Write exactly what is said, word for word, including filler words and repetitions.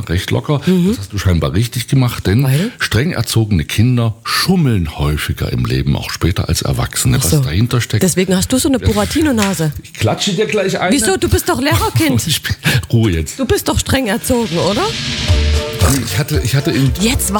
recht locker. Mhm. Das hast du scheinbar richtig gemacht, denn Weil? streng erzogene Kinder schummeln häufiger im Leben, auch später als Erwachsene. Ach so. Was dahinter steckt. Deswegen hast du so eine Buratino-Nase. Ich klatsche dir gleich ein. Wieso? Du bist doch Lehrerkind. Ich bin, Ruhe jetzt. Du bist doch streng erzogen, oder? Ich hatte, ich hatte in Jetzt